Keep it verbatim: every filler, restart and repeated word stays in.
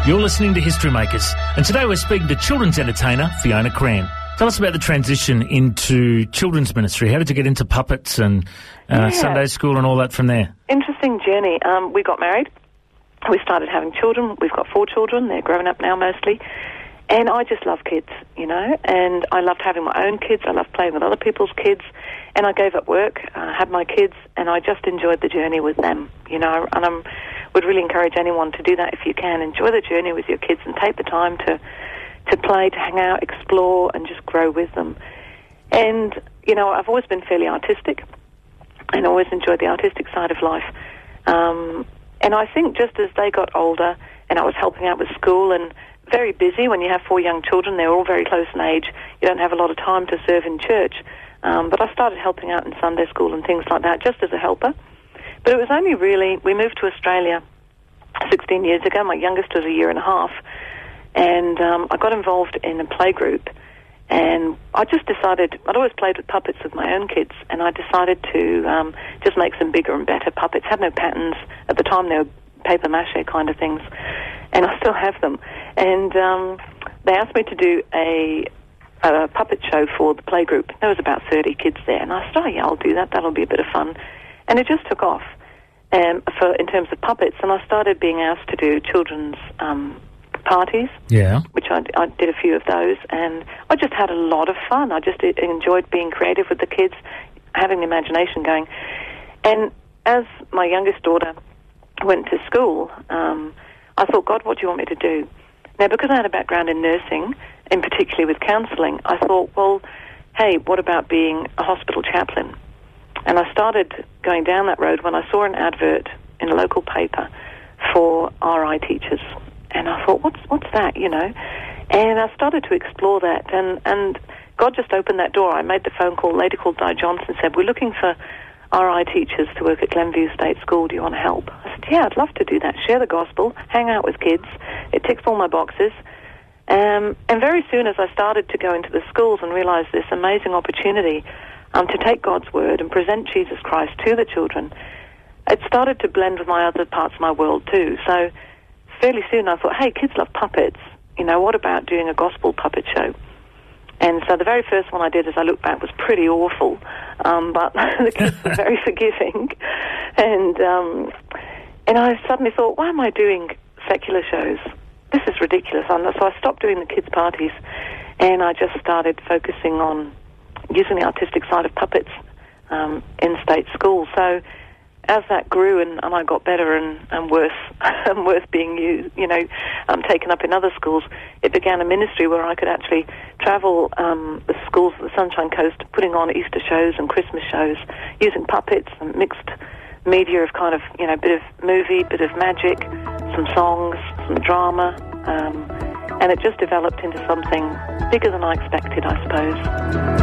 You're listening to History Makers, and today we're speaking to children's entertainer Fiona Cran. Tell us about the transition into children's ministry. How did you get into puppets and uh, yeah. Sunday school and all that from there? Interesting journey. Um, we got married. We started having children. We've got four children. They're grown up now mostly. And I just love kids, you know, and I loved having my own kids. I loved playing with other people's kids. And I gave up work, uh, had my kids, and I just enjoyed the journey with them, you know, and I would really encourage anyone to do that if you can. Enjoy the journey with your kids and take the time to, to play, to hang out, explore, and just grow with them. And, you know, I've always been fairly artistic and always enjoyed the artistic side of life. Um, and I think just as they got older and I was helping out with school and very busy when you have four young children, they're all very close in age, you don't have a lot of time to serve in church. Um, but I started helping out in Sunday school and things like that, just as a helper. But it was only really, we moved to Australia sixteen years ago. My youngest was a year and a half. And um, I got involved in a play group. And I just decided, I'd always played with puppets with my own kids. And I decided to um, just make some bigger and better puppets. Had no patterns. At the time, they were paper mache kind of things. And I still have them. And um, they asked me to do a... a puppet show for the playgroup. There was about thirty kids there, and I said, oh, yeah, I'll do that. That'll be a bit of fun. And it just took off um, for in terms of puppets, and I started being asked to do children's um, parties, yeah, which I, I did a few of those, and I just had a lot of fun. I just enjoyed being creative with the kids, having the imagination going. And as my youngest daughter went to school, um, I thought, God, what do you want me to do? Now, because I had a background in nursing, and particularly with counselling, I thought, well, hey, what about being a hospital chaplain? And I started going down that road when I saw an advert in a local paper for R I teachers. And I thought, what's what's that, you know? And I started to explore that, and, and God just opened that door. I made the phone call. A lady called Di Johnson said, we're looking for R I teachers to work at Glenview State School. Do you want to help? I said, yeah, I'd love to do that. Share the gospel, hang out with kids. It ticks all my boxes. Um, and very soon as I started to go into the schools and realize this amazing opportunity um, to take God's word and present Jesus Christ to the children, it started to blend with my other parts of my world too. So fairly soon I thought, hey, kids love puppets. You know, what about doing a gospel puppet show? And so the very first one I did, as I look back, was pretty awful. Um, but the kids were very forgiving. And, um, and I suddenly thought, why am I doing secular shows? This is ridiculous. And so I stopped doing the kids' parties, and I just started focusing on using the artistic side of puppets um, in state schools. So as that grew and, and I got better and, and worse and worse being used, you know, um, taken up in other schools, it began a ministry where I could actually travel um, the schools of the Sunshine Coast, putting on Easter shows and Christmas shows, using puppets and mixed media of kind of, you know, bit of movie, bit of magic, some songs, some drama, um, and it just developed into something bigger than I expected, I suppose.